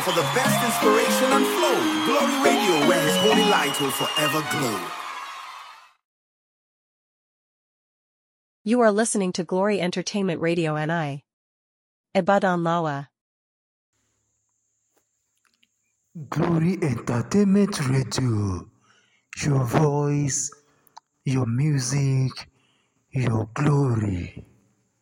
for the best inspiration and flow. Glory Radio, where His holy light will forever glow. You are listening to Glory Entertainment Radio NI. Ibadan Lawa. Glory Entertainment Radio. Your voice, your music, your glory.